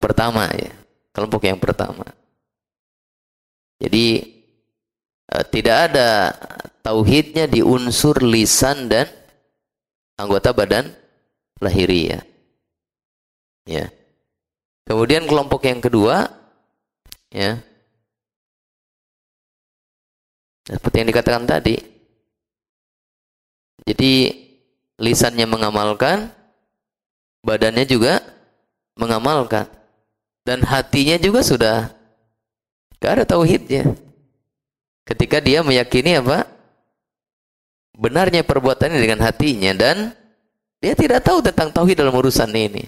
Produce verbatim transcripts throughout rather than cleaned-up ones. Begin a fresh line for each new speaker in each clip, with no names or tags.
pertama ya, kelompok yang pertama. Jadi eh, tidak ada tauhidnya di unsur lisan dan anggota badan lahiriah. Ya. Kemudian kelompok yang kedua, ya, seperti yang dikatakan tadi. Jadi lisannya mengamalkan, badannya juga mengamalkan, dan hatinya juga sudah gak ada tauhidnya. Ketika dia meyakini apa? Benarnya perbuatannya dengan hatinya, dan dia tidak tahu tentang tauhid dalam urusan ini.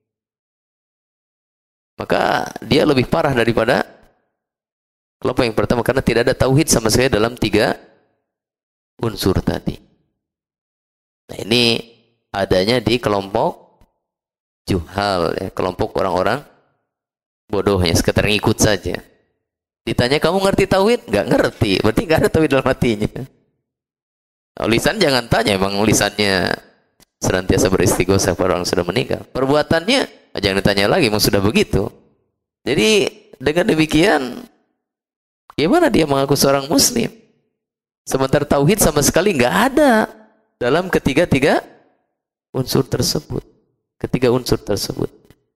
Maka dia lebih parah daripada kelompok yang pertama, karena tidak ada tauhid sama sekali dalam tiga unsur tadi. Nah, ini adanya di kelompok juhal, ya, kelompok orang-orang bodohnya, sekedar ngikut saja. Ditanya, kamu ngerti tauhid? Nggak ngerti, berarti nggak ada tauhid dalam hatinya. Oh, lisan jangan tanya, emang lisannya senantiasa beristighosah pada orang sudah meninggal. Perbuatannya jangan ditanya lagi, emang sudah begitu. Jadi dengan demikian, gimana dia mengaku seorang muslim? Sementara tauhid sama sekali nggak ada dalam ketiga-tiga unsur tersebut. Ketiga unsur tersebut.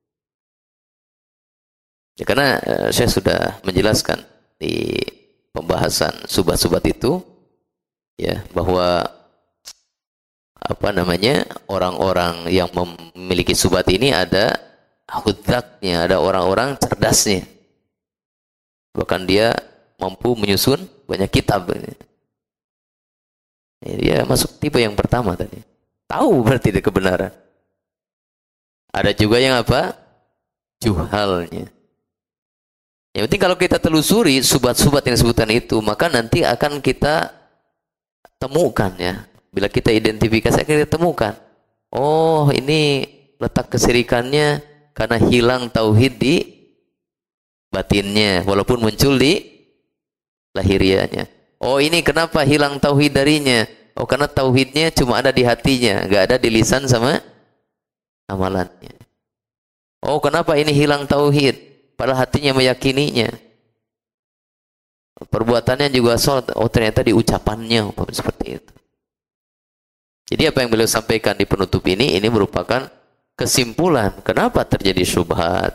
Ya, karena uh, saya sudah menjelaskan di pembahasan subat-subat itu, ya, bahwa apa namanya, orang-orang yang memiliki subat ini ada hudzaknya, ada orang-orang cerdasnya. Bahkan dia mampu menyusun banyak kitab. Ya, dia masuk tipe yang pertama tadi. Tahu berarti dia kebenaran. Ada juga yang apa? Juhalnya. Yang penting kalau kita telusuri subat-subat yang disebutkan itu, maka nanti akan kita temukan, ya. Bila kita identifikasi, akan kita temukan. Oh, ini letak kesirikannya karena hilang tauhid di batinnya, walaupun muncul di lahiriahnya. Oh, ini kenapa hilang tauhid darinya? Oh, karena tauhidnya cuma ada di hatinya, nggak ada di lisan sama amalannya. Oh, kenapa ini hilang tauhid? Padahal hatinya meyakininya. Perbuatannya juga sholat. Oh, ternyata di ucapannya seperti itu. Jadi apa yang beliau sampaikan di penutup ini, ini merupakan kesimpulan kenapa terjadi syubhat.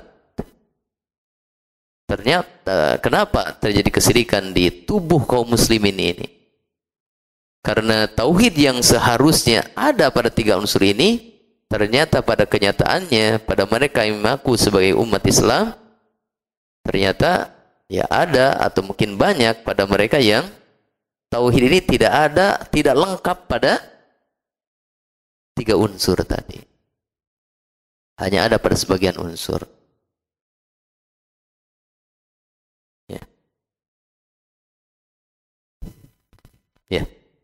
Ternyata kenapa terjadi kesyirikan di tubuh kaum muslimin ini. Karena tauhid yang seharusnya ada pada tiga unsur ini, ternyata pada kenyataannya, pada mereka yang mengaku sebagai umat Islam, ternyata ya ada atau mungkin banyak pada mereka yang tauhid ini tidak ada, tidak lengkap pada tiga unsur tadi. Hanya ada pada sebagian unsur.